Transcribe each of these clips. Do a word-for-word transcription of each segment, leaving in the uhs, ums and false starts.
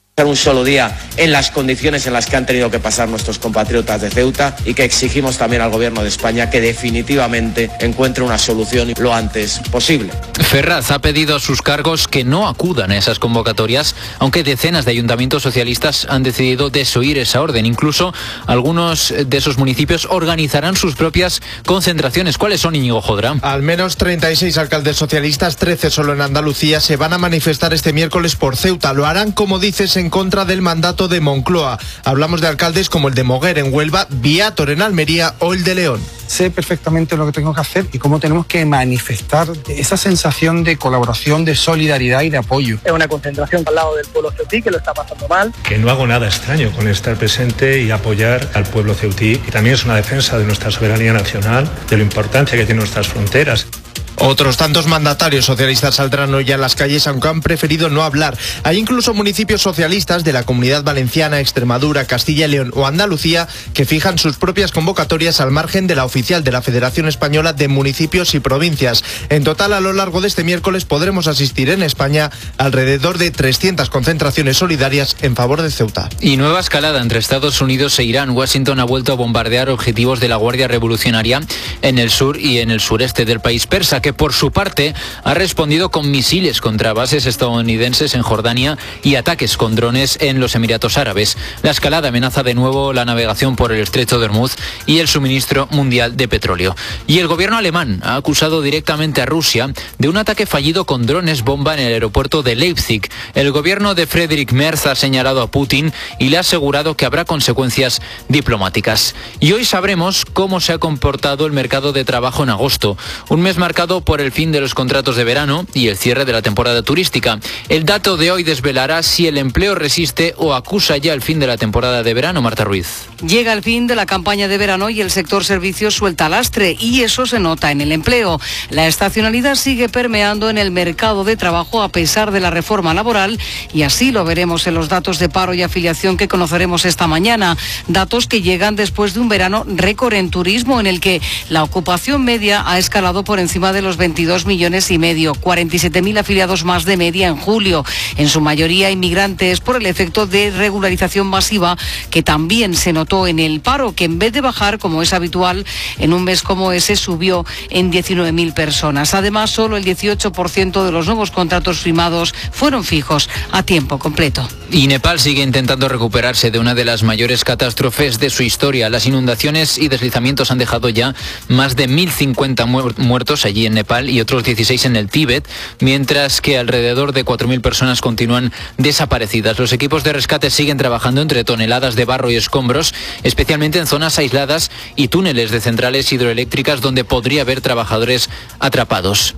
un solo día en las condiciones en las que han tenido que pasar nuestros compatriotas de Ceuta y que exigimos también al Gobierno de España que definitivamente encuentre una solución lo antes posible. Ferraz ha pedido a sus cargos que no acudan a esas convocatorias, aunque decenas de ayuntamientos socialistas han decidido desoír esa orden. Incluso algunos de esos municipios organizarán sus propias concentraciones. ¿Cuáles son, Íñigo Jodra? Al menos treinta y seis alcaldes socialistas, trece solo en Andalucía, se van a manifestar este miércoles por Ceuta. Lo harán, como dices, en contra del mandato de Moncloa. Hablamos de alcaldes como el de Moguer en Huelva, Viator en Almería o el de León. Sé perfectamente lo que tengo que hacer y cómo tenemos que manifestar esa sensación de colaboración, de solidaridad y de apoyo. Es una concentración al lado del pueblo ceutí que lo está pasando mal. Que no hago nada extraño con estar presente y apoyar al pueblo ceutí. Y también es una defensa de nuestra soberanía nacional, de la importancia que tienen nuestras fronteras. Otros tantos mandatarios socialistas saldrán hoy a las calles, aunque han preferido no hablar. Hay incluso municipios socialistas de la Comunidad Valenciana, Extremadura, Castilla y León o Andalucía que fijan sus propias convocatorias al margen de la oficial de la Federación Española de Municipios y Provincias. En total, a lo largo de este miércoles podremos asistir en España alrededor de trescientas concentraciones solidarias en favor de Ceuta. Y nueva escalada entre Estados Unidos e Irán. Washington ha vuelto a bombardear objetivos de la Guardia Revolucionaria en el sur y en el sureste del país persa, que por su parte ha respondido con misiles contra bases estadounidenses en Jordania y ataques con drones en los Emiratos Árabes. La escalada amenaza de nuevo la navegación por el estrecho de Hormuz y el suministro mundial de petróleo. Y el gobierno alemán ha acusado directamente a Rusia de un ataque fallido con drones bomba en el aeropuerto de Leipzig. El gobierno de Friedrich Merz ha señalado a Putin y le ha asegurado que habrá consecuencias diplomáticas. Y hoy sabremos cómo se ha comportado el mercado de trabajo en agosto, un mes marcado por el fin de los contratos de verano y el cierre de la temporada turística. El dato de hoy desvelará si el empleo resiste o acusa ya el fin de la temporada de verano. Marta Ruiz. Llega el fin de la campaña de verano y el sector servicios suelta lastre, y eso se nota en el empleo. La estacionalidad sigue permeando en el mercado de trabajo a pesar de la reforma laboral, y así lo veremos en los datos de paro y afiliación que conoceremos esta mañana. Datos que llegan después de un verano récord en turismo, en el que la ocupación media ha escalado por encima de los veintidós millones y medio, cuarenta y siete mil afiliados más de media en julio, en su mayoría inmigrantes, por el efecto de regularización masiva que también se notó en el paro, que en vez de bajar, como es habitual en un mes como ese, subió en diecinueve mil personas. Además, solo el dieciocho por ciento de los nuevos contratos firmados fueron fijos a tiempo completo. Y Nepal sigue intentando recuperarse de una de las mayores catástrofes de su historia. Las inundaciones y deslizamientos han dejado ya más de mil cincuenta muertos allí en Nepal y otros dieciséis en el Tíbet, mientras que alrededor de cuatro mil personas continúan desaparecidas. Los equipos de rescate siguen trabajando entre toneladas de barro y escombros, especialmente en zonas aisladas y túneles de centrales hidroeléctricas donde podría haber trabajadores atrapados.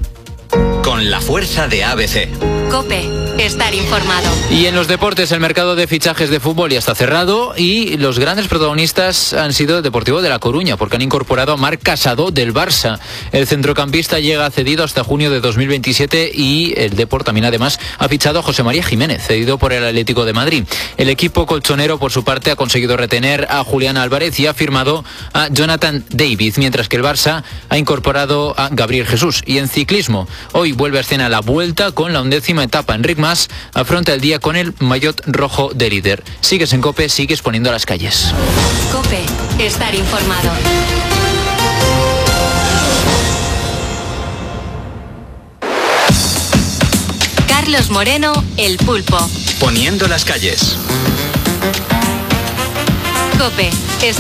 Con la fuerza de A B C. COPE, estar informado. Y en los deportes, el mercado de fichajes de fútbol ya está cerrado y los grandes protagonistas han sido el Deportivo de La Coruña, porque han incorporado a Marc Casado del Barça. El centrocampista llega cedido hasta junio de dos mil veintisiete y el Deport también además ha fichado a José María Jiménez, cedido por el Atlético de Madrid. El equipo colchonero, por su parte, ha conseguido retener a Julián Álvarez y ha firmado a Jonathan David, mientras que el Barça ha incorporado a Gabriel Jesús. Y en ciclismo, hoy vuelve a escena la Vuelta con la undécima etapa. Enric Mas afronta el día con el maillot rojo de líder. Sigues en COPE, sigues poniendo a las calles. COPE, estar informado. Carlos Moreno, El Pulpo. Poniendo las calles. COPE, estar